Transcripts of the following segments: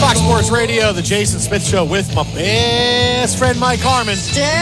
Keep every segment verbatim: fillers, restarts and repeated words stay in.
Fox Sports Radio, the Jason Smith Show with my best friend Mike Harmon.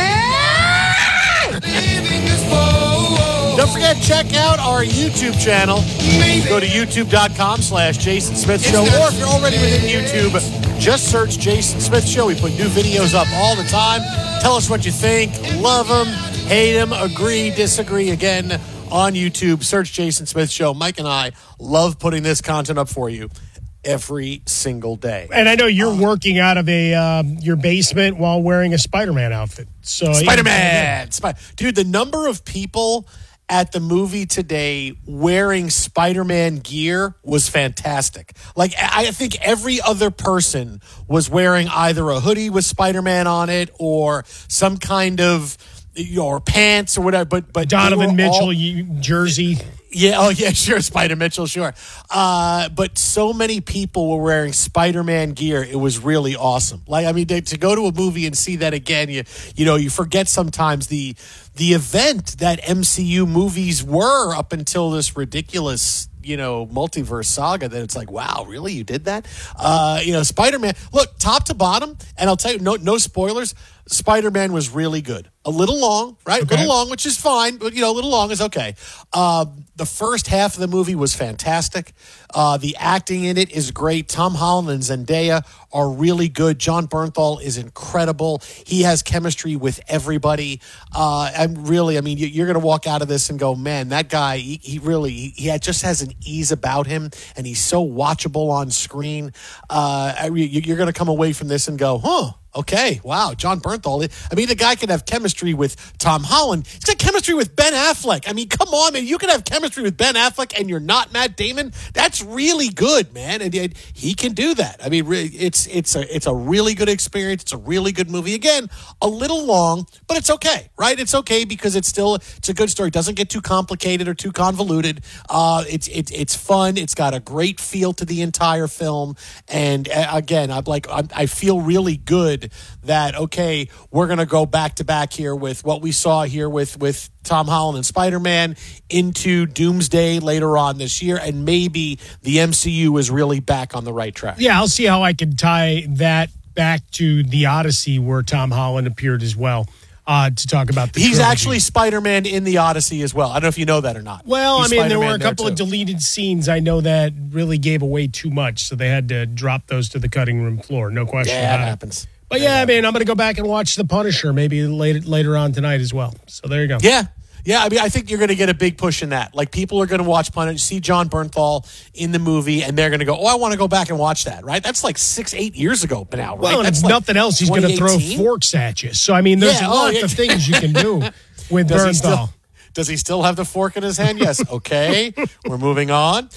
Don't forget, check out our YouTube channel. Go to youtube.com slash Jason Smith Show. Or if you're already within YouTube, just search Jason Smith Show. We put new videos up all the time. Tell us what you think. Love them, hate them, agree, disagree. Again, on YouTube, search Jason Smith Show. Mike and I love putting this content up for you every single day. And I know you're uh, working out of a um, your basement while wearing a Spider-Man outfit. So Spider-Man! Sp- Dude, the number of people at the movie today wearing Spider-Man gear was fantastic. Like, I think every other person was wearing either a hoodie with Spider-Man on it or some kind of, or pants or whatever. But, but Donovan Mitchell all, you, jersey. Yeah, oh yeah, sure, Spider Mitchell, sure. Uh, but so many people were wearing Spider-Man gear. It was really awesome. Like, I mean, to, to go to a movie and see that again, you you know, you forget sometimes the the event that M C U movies were up until this ridiculous, you know, multiverse saga. That it's like, wow, really, you did that? Uh, you know, Spider-Man. Look, top to bottom, and I'll tell you, no no spoilers. Spider-Man was really good. A little long, right? Okay. A little long, which is fine, but, you know, a little long is okay. Uh, the first half of the movie was fantastic. Uh, the acting in it is great. Tom Holland and Zendaya are really good. John Bernthal is incredible. He has chemistry with everybody. Uh, I'm really, I mean, you're going to walk out of this and go, man, that guy, he, he really, he, he just has an ease about him, and he's so watchable on screen. Uh, I, you're going to come away from this and go, huh? Okay, wow, John Bernthal. I mean, the guy can have chemistry with Tom Holland. He's got chemistry with Ben Affleck. I mean, come on, man. You can have chemistry with Ben Affleck and you're not Matt Damon. That's really good, man. And, and he can do that. I mean, it's it's a it's a really good experience. It's a really good movie. Again, a little long, but it's okay, right? It's okay because it's still it's a good story. It doesn't get too complicated or too convoluted. Uh, it's it's it's fun. It's got a great feel to the entire film. And uh, again, I'm like I'm, I feel really good that, okay, we're going to go back to back here with what we saw here with, with Tom Holland and Spider-Man into Doomsday later on this year, and maybe the M C U is really back on the right track. Yeah, I'll see how I can tie that back to the Odyssey where Tom Holland appeared as well. Uh, to talk about the He's trilogy. Actually Spider-Man in the Odyssey as well. I don't know if you know that or not. Well, He's I mean, Spider-Man there were a couple of deleted scenes I know that really gave away too much, so they had to drop those to the cutting room floor. No question Yeah, about that it. happens. But yeah, I mean, I'm going to go back and watch The Punisher maybe later later on tonight as well. So there you go. Yeah. Yeah, I mean, I think you're going to get a big push in that. Like, people are going to watch Punisher, see John Bernthal in the movie, and they're going to go, oh, I want to go back and watch that, right? That's like six, eight years ago now, right? Well, and That's if like nothing else, he's going to throw forks at you. So, I mean, there's Yeah, a oh, lot yeah. of things you can do with Does he Bernthal. still- Does he still have the fork in his hand? Yes. Okay. We're moving on.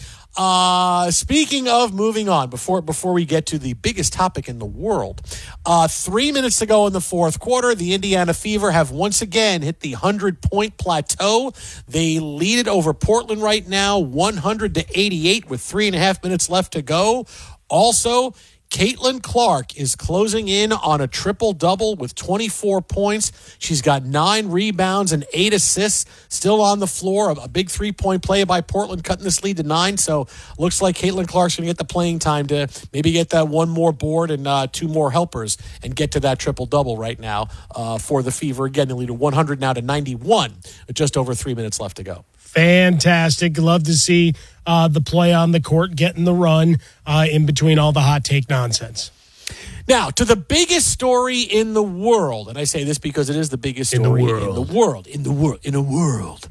Uh, speaking of moving on, before before we get to the biggest topic in the world, uh, three minutes to go in the fourth quarter, the Indiana Fever have once again hit the hundred-point plateau. They lead it over Portland right now, one hundred to eighty-eight, with three and a half minutes left to go. Also, Caitlin Clark is closing in on a triple-double with twenty-four points. She's got nine rebounds and eight assists, still on the floor. A big three-point play by Portland, cutting this lead to nine. So looks like Caitlin Clark's going to get the playing time to maybe get that one more board and uh, two more helpers and get to that triple-double right now uh, for the Fever. Again, they lead to one hundred now to ninety-one with just over three minutes left to go. Fantastic. Love to see uh, the play on the court, getting the run uh, in between all the hot take nonsense. Now, to the biggest story in the world, and I say this because it is the biggest story in the world, in the world, in the world, in the world.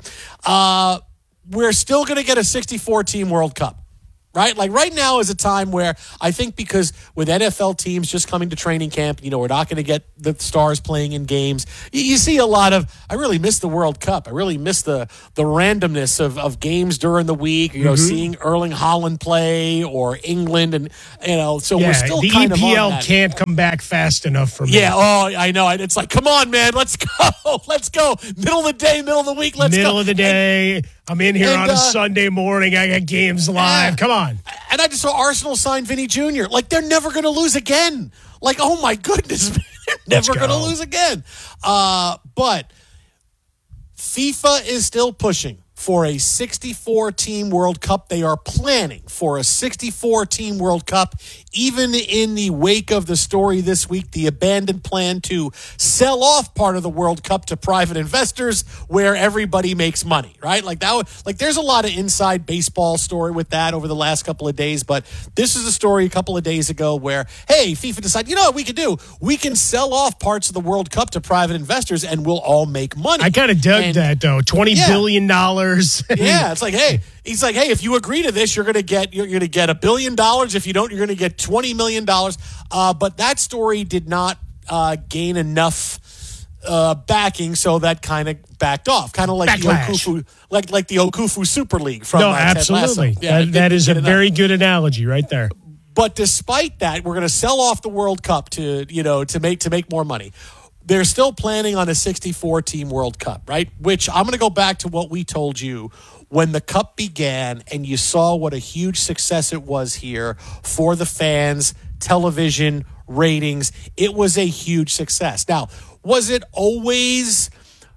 Uh, we're still going to get a sixty-four team World Cup. Right? Like right now is a time where I think because with N F L teams just coming to training camp, you know, we're not going to get the stars playing in games. You, you see a lot of, I really miss the World Cup. I really miss the the randomness of, of games during the week, you know, mm-hmm. seeing Erling Haaland play or England. And, you know, so yeah, we're still the kind E P L of on that. Can't come back fast enough for me. Yeah, oh, I know. It's like, come on, man, let's go. Let's go. Middle of the day, middle of the week, let's middle go. of the day. And, I'm in here and, on a uh, Sunday morning. I got games live. Yeah. Come on. And I just saw Arsenal sign Vinny Junior Like, they're never going to lose again. Like, oh, my goodness, man. They're never going to lose again. Uh, but FIFA is still pushing for a sixty-four team World Cup. They are planning for a sixty-four team World Cup, even in the wake of the story this week, the abandoned plan to sell off part of the World Cup to private investors where everybody makes money, right? Like that, like there's a lot of inside baseball story with that over the last couple of days, but this is a story a couple of days ago where, hey, FIFA decided, you know what we can do? We can sell off parts of the World Cup to private investors and we'll all make money. I kind of dug and, that though. twenty yeah. billion dollars. Yeah, it's like, hey, he's like, hey, if you agree to this, you're going to get you're going to get a billion dollars. If you don't, you're going to get twenty million dollars. Uh, but that story did not uh, gain enough uh, backing, so that kind of backed off, kind of like Backlash. the Okufu, like like the Okufu Super League from no, uh, Ted absolutely. Lasso. Yeah, that, that is a very good analogy right there. But despite that, we're going to sell off the World Cup to you know to make to make more money. They're still planning on a sixty-four team World Cup, right? Which I'm going to go back to what we told you when the Cup began and you saw what a huge success it was here for the fans, television, ratings. It was a huge success. Now, was it always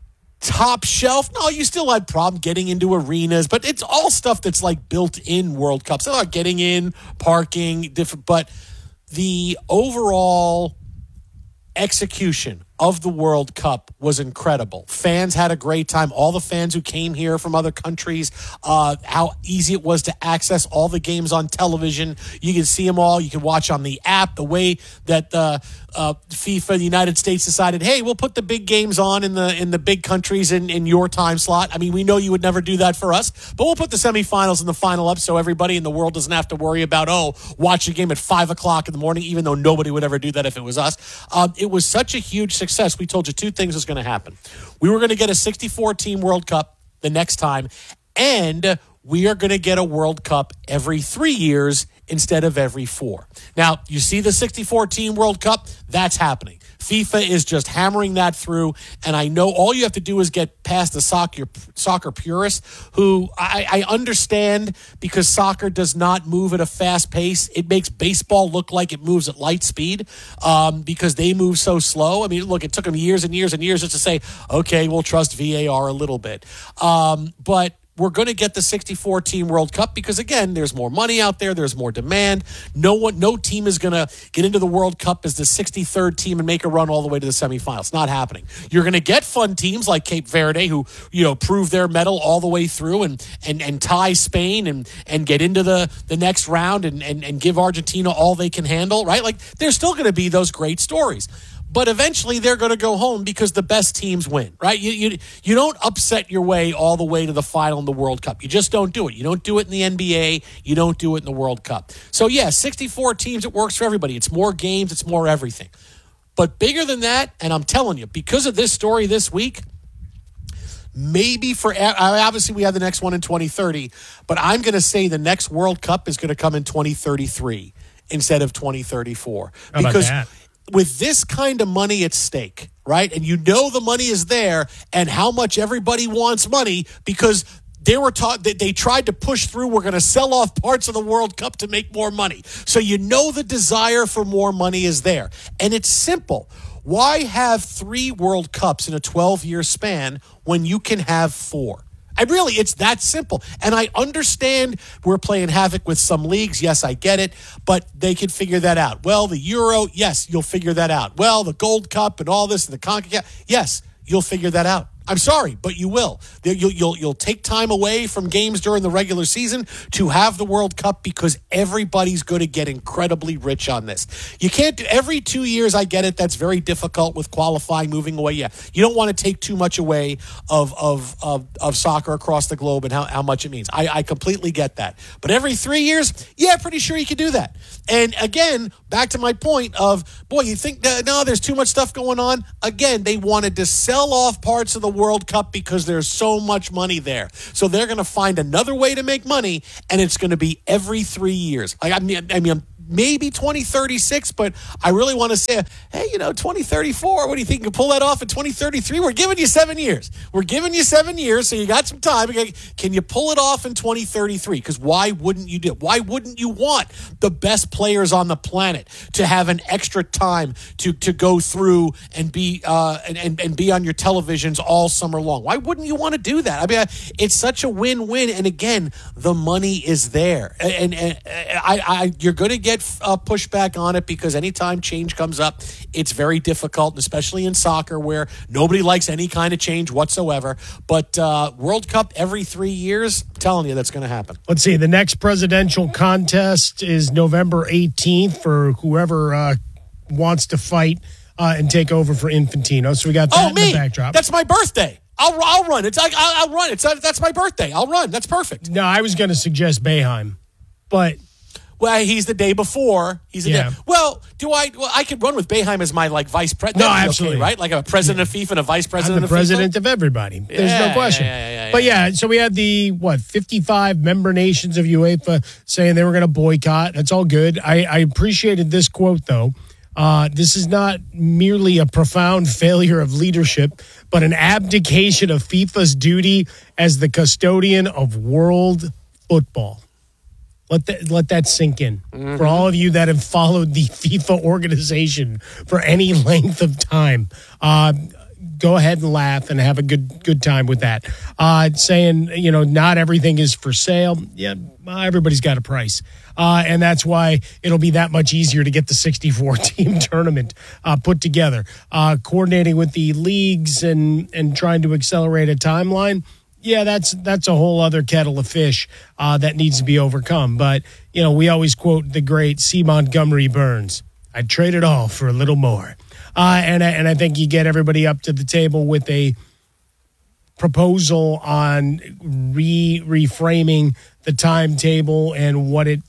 top shelf? No, you still had problem getting into arenas, but it's all stuff that's like built in World Cups. They're not getting in, parking, different, but the overall execution of the World Cup was incredible. Fans had a great time. All the fans who came here from other countries, uh, how easy it was to access all the games on television. You can see them all. You can watch on the app. The way that uh, uh, FIFA, the United States decided, hey, we'll put the big games on in the in the big countries in, in your time slot. I mean, we know you would never do that for us, but we'll put the semifinals and the final up so everybody in the world doesn't have to worry about, oh, watch a game at five o'clock in the morning, even though nobody would ever do that if it was us. Um, it was such a huge success. We told you two things was going to happen. We were going to get a sixty-four team World Cup the next time, and we are going to get a World Cup every three years instead of every four. Now, you see the sixty-four team World Cup? That's happening. FIFA is just hammering that through, and I know all you have to do is get past the soccer soccer purists, who I, I understand because soccer does not move at a fast pace. It makes baseball look like it moves at light speed um, because they move so slow. I mean, look, it took them years and years and years just to say, okay, we'll trust V A R a little bit. Um, but we're going to get the sixty-four team World Cup because, again, there's more money out there. There's more demand. No one, no team is going to get into the World Cup as the sixty-third team and make a run all the way to the semifinals. Not happening. You're going to get fun teams like Cape Verde who, you know, prove their mettle all the way through and and, and tie Spain and and get into the, the next round and, and, and give Argentina all they can handle, right? Like, there's still going to be those great stories. But eventually they're going to go home because the best teams win, right? You, you you don't upset your way all the way to the final in the World Cup. You just don't do it. You don't do it in the N B A. You don't do it in the World Cup. So, yeah, sixty-four teams, it works for everybody. It's more games. It's more everything. But bigger than that, and I'm telling you, because of this story this week, maybe for – obviously we have the next one in twenty thirty, but I'm going to say the next World Cup is going to come in twenty thirty-three instead of twenty thirty-four. How about because that? With this kind of money at stake, right? And you know the money is there and how much everybody wants money because they were taught that they tried to push through. We're going to sell off parts of the World Cup to make more money. So you know the desire for more money is there. And it's simple. Why have three World Cups in a twelve-year span when you can have four? I really, it's that simple. And I understand we're playing havoc with some leagues. Yes, I get it. But they could figure that out. Well, the Euro, yes, you'll figure that out. Well, the Gold Cup and all this and the CONCACAF, yes, you'll figure that out. I'm sorry, but you will. You'll, you'll, you'll take time away from games during the regular season to have the World Cup because everybody's going to get incredibly rich on this. You can't do every two years. I get it. That's very difficult with qualifying, moving away. Yeah, you don't want to take too much away of of of, of soccer across the globe and how, how much it means. I, I completely get that. But every three years, yeah, pretty sure you can do that. And again, back to my point of, boy, you think, uh, no, there's too much stuff going on. Again, they wanted to sell off parts of the World Cup because there's so much money there. So they're going to find another way to make money, and it's going to be every three years. Like, I mean, I mean, maybe twenty thirty-six, but I really want to say, hey, you know, twenty thirty-four, what do you think? You can pull that off in twenty thirty-three? We're giving you seven years. We're giving you seven years, so you got some time. Can you pull it off in twenty thirty-three? Because why wouldn't you do it? Why wouldn't you want the best players on the planet to have an extra time to, to go through and be uh, and, and, and be on your televisions all summer long? Why wouldn't you want to do that? I mean, it's such a win-win, and again, the money is there. And, and, and I, I, you're going to get uh, pushback on it because anytime change comes up, it's very difficult, especially in soccer where nobody likes any kind of change whatsoever. But uh, World Cup every three years, I'm telling you that's going to happen. Let's see. The next presidential contest is November eighteenth for whoever uh, wants to fight uh, and take over for Infantino. So we got that oh, in me. the backdrop. That's my birthday. I'll, I'll run. It's like I'll, I'll run. It's that's my birthday. I'll run. That's perfect. No, I was going to suggest Boeheim, but well, he's the day before. He's the yeah. day. Well, do I? Well, I could run with Boeheim as my like vice president. No, absolutely, okay, right? Like a president yeah. of FIFA and a vice president. I'm the of president FIFA? of everybody. There's yeah, no question. Yeah, yeah, yeah, but yeah, yeah, so we had the what fifty-five member nations of UEFA saying they were going to boycott. That's all good. I, I appreciated this quote though. Uh, this is not merely a profound failure of leadership, but an abdication of FIFA's duty as the custodian of world football. Let that, let that sink in. Mm-hmm. For all of you that have followed the FIFA organization for any length of time, uh, go ahead and laugh and have a good good time with that. Uh, saying, you know, not everything is for sale. Yeah, everybody's got a price. Uh, and that's why it'll be that much easier to get the sixty-four team tournament uh, put together. Uh, coordinating with the leagues and, and trying to accelerate a timeline, yeah, that's that's a whole other kettle of fish uh, that needs to be overcome. But, you know, we always quote the great C. Montgomery Burns. I'd trade it all for a little more. Uh, and, I, and I think you get everybody up to the table with a proposal on re reframing the timetable and what it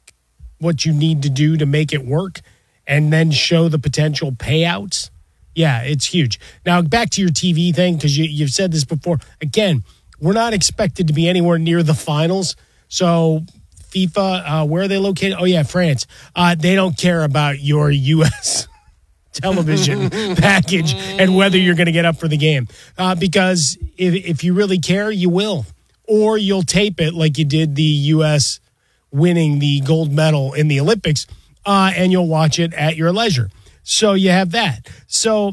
what you need to do to make it work, and then show the potential payouts. Yeah, it's huge. Now, back to your T V thing, because you, you've said this before. Again, we're not expected to be anywhere near the finals. So FIFA, uh, where are they located? Oh, yeah, France. Uh, they don't care about your U S television package and whether you're going to get up for the game. Uh, because if, if you really care, you will. Or you'll tape it like you did the U S winning the gold medal in the Olympics, uh, and you'll watch it at your leisure. So you have that. So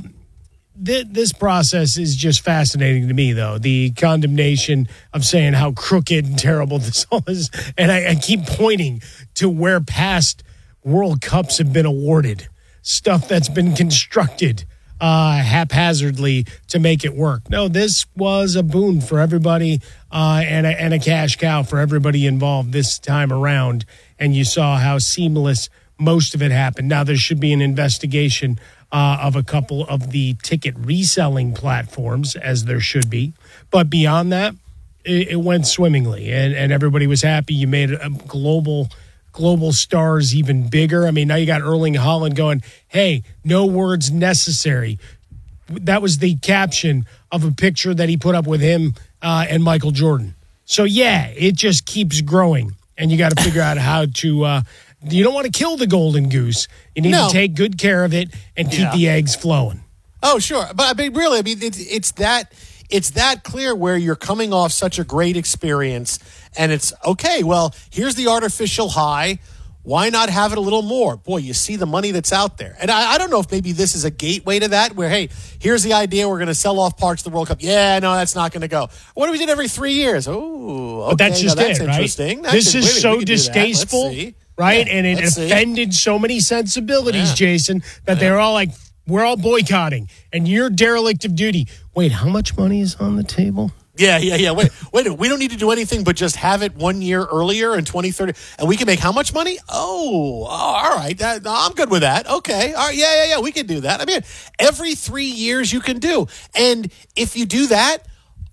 th- this process is just fascinating to me, though. The condemnation of saying how crooked and terrible this all is. And I, I keep pointing to where past World Cups have been awarded. Stuff that's been constructed uh, haphazardly to make it work. No, this was a boon for everybody uh, and, a, and a cash cow for everybody involved this time around. And you saw how seamless most of it happened. Now, there should be an investigation uh, of a couple of the ticket reselling platforms, as there should be. But beyond that, it, it went swimmingly, and, and everybody was happy. You made a global global stars even bigger. I mean, now you got Erling Haaland going, hey, no words necessary. That was the caption of a picture that he put up with him uh, and Michael Jordan. So, yeah, it just keeps growing, and you got to figure out how to uh, – you don't want to kill the golden goose. You need no. to take good care of it and keep yeah. the eggs flowing. Oh, sure. But, I mean, really, I mean, it's, it's that – it's that clear where you're coming off such a great experience and it's, okay, well, here's the artificial high. Why not have it a little more? Boy, you see the money that's out there. And I, I don't know if maybe this is a gateway to that where, hey, here's the idea. We're going to sell off parts of the World Cup. Yeah, no, that's not going to go. What do we do every three years? Oh, okay. But that's just that's it, interesting. right? That's this it. is Wait, so distasteful, right? Yeah, and it offended see. so many sensibilities, yeah. Jason, that yeah. they're all like, we're all boycotting, and you're derelict of duty. Wait, how much money is on the table? Yeah, yeah, yeah. Wait, wait. We don't need to do anything but just have it one year earlier in twenty thirty, and we can make how much money? Oh, all right. That, no, I'm good with that. Okay. All right. Yeah, yeah, yeah. We can do that. I mean, every three years you can do, and if you do that,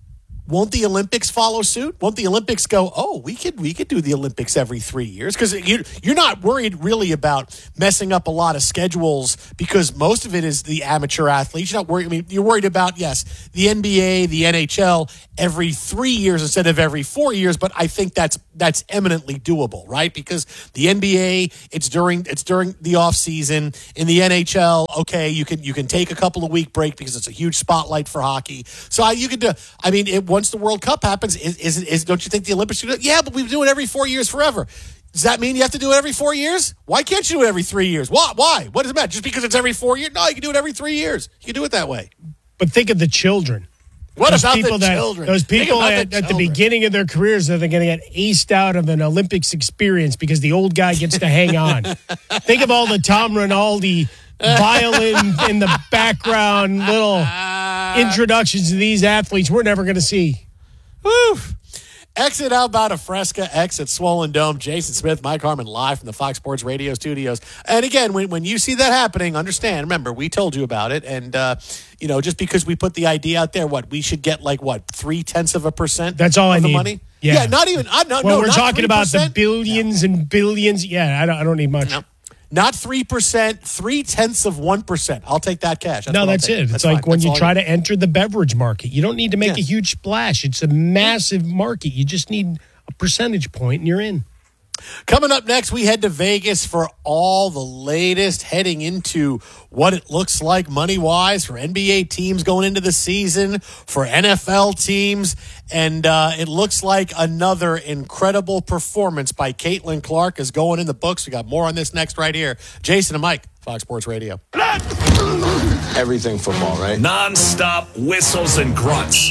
won't the Olympics follow suit? Won't the Olympics go, oh, we could we could do the Olympics every three years? Because you, you're not worried really about messing up a lot of schedules because most of it is the amateur athletes. You're not worried. I mean, you're worried about, yes, the N B A, the N H L every three years instead of every four years. But I think that's that's eminently doable, right? Because the N B A, it's during it's during the off season. In the N H L, okay, you can you can take a couple of week break because it's a huge spotlight for hockey. So I, you could do. I mean, it, once the World Cup happens, is, is is don't you think the Olympics should do it? Yeah, but we do it every four years forever. Does that mean you have to do it every four years? Why can't you do it every three years? Why? Why? What does it matter? Just because it's every four years? No, you can do it every three years. You can do it that way. But think of the children. What those about people the that, children? Those people at, the at the beginning of their careers that are going to get aced out of an Olympics experience because the old guy gets to hang on. Think of all the Tom Rinaldi violin in the background, little introductions to these athletes we're never going to see. Woo. Exit Alberta Fresca, exit Swollen Dome. Jason Smith, Mike Harmon, live from the Fox Sports Radio studios. And again, when, when you see that happening, understand, remember, we told you about it. And, uh, you know, just because we put the idea out there, what, we should get like, what, three-tenths of a percent That's all of I the need. money? Yeah. yeah, not even, uh, no, well, no, we're not talking three about percent. the billions no. and billions. Yeah, I don't, I don't need much. No. Not three percent, three-tenths of one percent. I'll take that cash. That's no, that's it. That's it's like fine. when that's you try to enter the beverage market. You don't need to make yeah. a huge splash. It's a massive market. You just need a percentage point and you're in. Coming up next, we head to Vegas for all the latest heading into what it looks like money-wise for N B A teams going into the season, for N F L teams, and uh, it looks like another incredible performance by Caitlin Clark is going in the books. We got more on this next right here. Jason and Mike, Fox Sports Radio. Everything football, right? Non-stop whistles and grunts.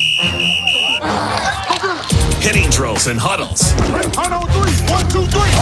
Hitting drills and huddles. One, two, three.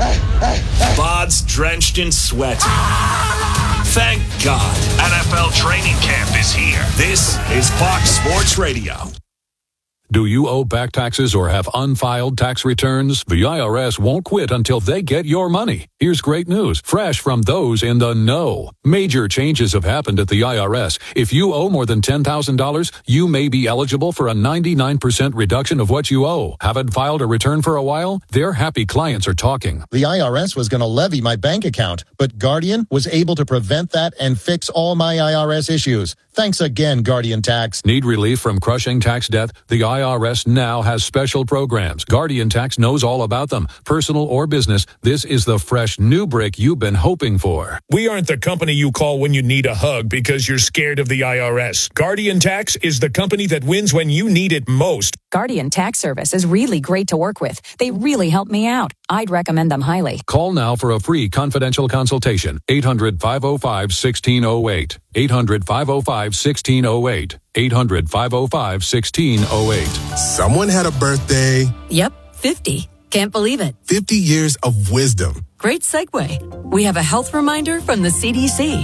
Bods drenched in sweat. Thank God. N F L training camp is here. This is Fox Sports Radio. Do you owe back taxes or have unfiled tax returns? The I R S won't quit until they get your money. Here's great news, fresh from those in the know. Major changes have happened at the I R S. If you owe more than ten thousand dollars, you may be eligible for a ninety-nine percent reduction of what you owe. Haven't filed a return for a while? Their happy clients are talking. The I R S was going to levy my bank account, but Guardian was able to prevent that and fix all my I R S issues. Thanks again, Guardian Tax. Need relief from crushing tax debt? The I R S now has special programs. Guardian Tax knows all about them. Personal or business, this is the fresh new brick you've been hoping for. We aren't the company you call when you need a hug because you're scared of the I R S. Guardian Tax is the company that wins when you need it most. Guardian Tax Service is really great to work with. They really helped me out. I'd recommend them highly. Call now for a free confidential consultation. eight hundred, five oh five, one six oh eight. eight hundred, five oh five, one six oh eight. eight hundred, five oh five, one six oh eight. Someone had a birthday. Yep, fifty. Can't believe it. fifty years of wisdom. Great segue. We have a health reminder from the C D C.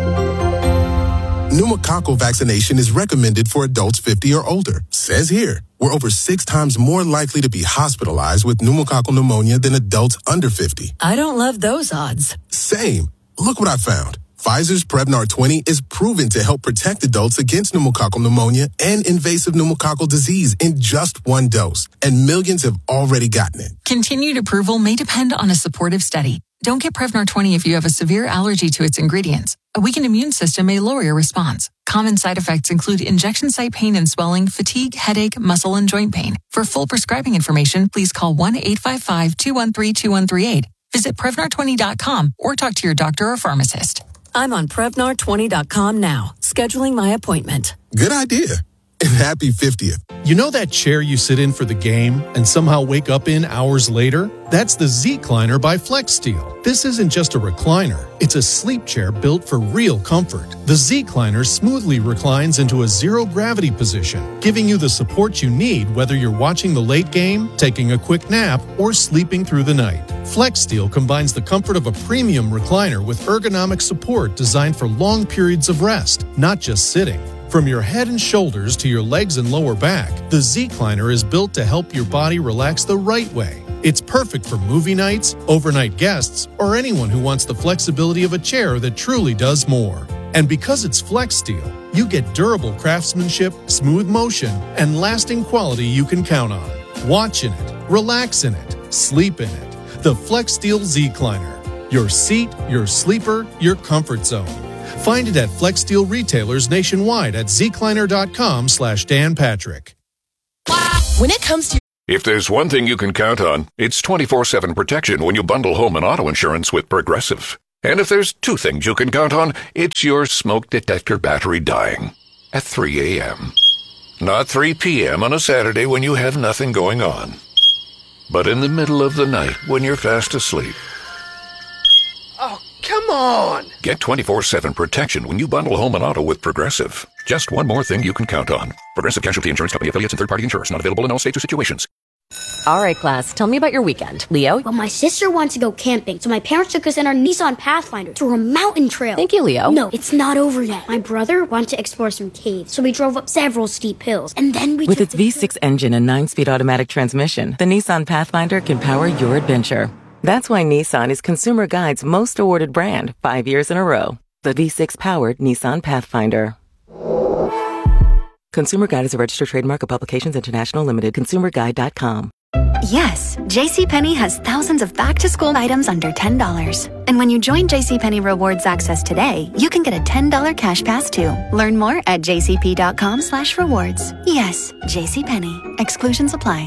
Pneumococcal vaccination is recommended for adults fifty or older. Says here, we're over six times more likely to be hospitalized with pneumococcal pneumonia than adults under fifty. I don't love those odds. Same. Look what I found. Pfizer's Prevnar twenty is proven to help protect adults against pneumococcal pneumonia and invasive pneumococcal disease in just one dose, and millions have already gotten it. Continued approval may depend on a supportive study. Don't get Prevnar twenty if you have a severe allergy to its ingredients. A weakened immune system may lower your response. Common side effects include injection site pain and swelling, fatigue, headache, muscle, and joint pain. For full prescribing information, please call one eight five five, two one three, two one three eight. Visit Prevnar twenty dot com or talk to your doctor or pharmacist. I'm on Prevnar twenty dot com now, scheduling my appointment. Good idea. And happy fiftieth. You know that chair you sit in for the game and somehow wake up in hours later? That's the Z-Cliner by FlexSteel. This isn't just a recliner. It's a sleep chair built for real comfort. The Z-Cliner smoothly reclines into a zero-gravity position, giving you the support you need whether you're watching the late game, taking a quick nap, or sleeping through the night. FlexSteel combines the comfort of a premium recliner with ergonomic support designed for long periods of rest, not just sitting. From your head and shoulders to your legs and lower back, the Z-Cliner is built to help your body relax the right way. It's perfect for movie nights, overnight guests, or anyone who wants the flexibility of a chair that truly does more. And because it's Flex Steel, you get durable craftsmanship, smooth motion, and lasting quality you can count on. Watch in it, relax in it, sleep in it. The Flex Steel Z-Cliner. Your seat, your sleeper, your comfort zone. Find it at Flex Steel retailers nationwide at zcliner.com slash Dan Patrick. When it comes to If there's one thing you can count on, it's twenty-four seven protection when you bundle home and auto insurance with Progressive. And if there's two things you can count on, it's your smoke detector battery dying at three a.m. Not three p.m. on a Saturday when you have nothing going on, but in the middle of the night when you're fast asleep. Oh, come on! Get twenty-four seven protection when you bundle home and auto with Progressive. Just one more thing you can count on. Progressive Casualty Insurance Company affiliates and third-party insurers. Not available in all states or situations. All right, class, tell me about your weekend. Leo? Well, my sister wanted to go camping, so my parents took us in our Nissan Pathfinder to a mountain trail. Thank you, Leo. No, it's not over yet. My brother wanted to explore some caves, so we drove up several steep hills, and then we With took its V six engine and nine-speed automatic transmission, the Nissan Pathfinder can power your adventure. That's why Nissan is Consumer Guide's most awarded brand five years in a row. The V six-powered Nissan Pathfinder. Consumer Guide is a registered trademark of Publications International Limited. consumer guide dot com. Yes, JCPenney has thousands of back-to-school items under ten dollars. And when you join JCPenney Rewards Access today, you can get a ten dollars cash pass too. Learn more at jcp.com slash rewards. Yes, JCPenney. Exclusions apply.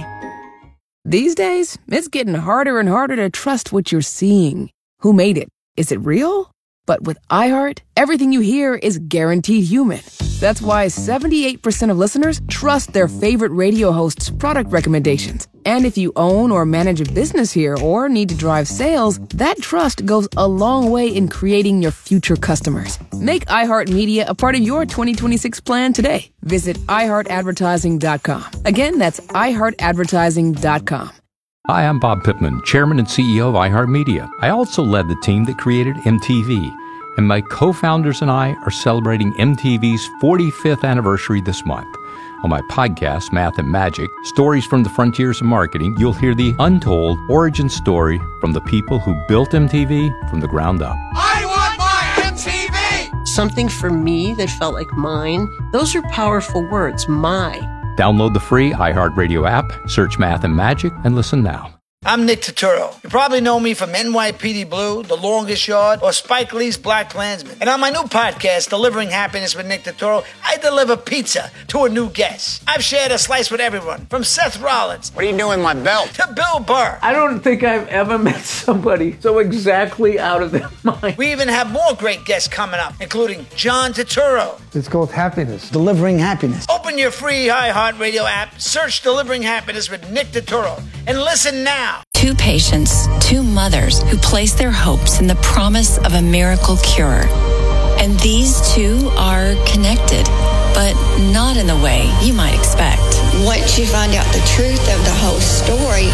These days, it's getting harder and harder to trust what you're seeing. Who made it? Is it real? But with iHeart, everything you hear is guaranteed human. That's why seventy-eight percent of listeners trust their favorite radio host's product recommendations. And if you own or manage a business here or need to drive sales, that trust goes a long way in creating your future customers. Make iHeartMedia a part of your twenty twenty-six plan today. Visit i heart advertising dot com. Again, that's i heart advertising dot com. Hi, I'm Bob Pittman, Chairman and C E O of iHeartMedia. I also led the team that created M T V, and my co-founders and I are celebrating M T V's forty-fifth anniversary this month. On my podcast, Math and Magic, Stories from the Frontiers of Marketing, you'll hear the untold origin story from the people who built M T V from the ground up. I want my M T V! Something for me that felt like mine. Those are powerful words, my. Download the free iHeartRadio app, search Math and Magic, and listen now. I'm Nick Turturro. You probably know me from N Y P D Blue, The Longest Yard, or Spike Lee's Black Klansman. And on my new podcast, Delivering Happiness with Nick Turturro, I deliver pizza to a new guest. I've shared a slice with everyone, from Seth Rollins. What are you doing with my belt? To Bill Burr. I don't think I've ever met somebody so exactly out of their mind. We even have more great guests coming up, including John Turturro. It's called Happiness. Delivering Happiness. Open your free iHeartRadio app, search Delivering Happiness with Nick Turturro, and listen now. Two patients, two mothers who placed their hopes in the promise of a miracle cure. And these two are connected, but not in the way you might expect. Once you find out the truth of the whole story,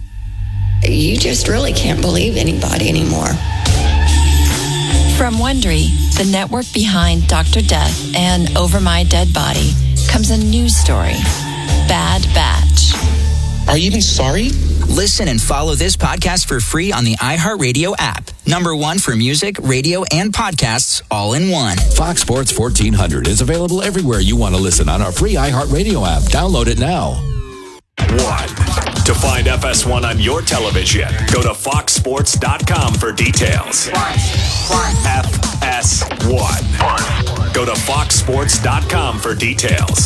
you just really can't believe anybody anymore. From Wondery, the network behind Doctor Death and Over My Dead Body, comes a news story, Bad Batch. Are you even sorry? Listen and follow this podcast for free on the iHeartRadio app. Number one for music, radio, and podcasts all in one. Fox Sports fourteen hundred is available everywhere you want to listen on our free iHeartRadio app. Download it now. One. To find F S one on your television, go to fox sports dot com for details. F S one. Go to fox sports dot com for details.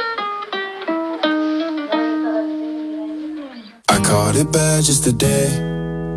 I caught it bad just today.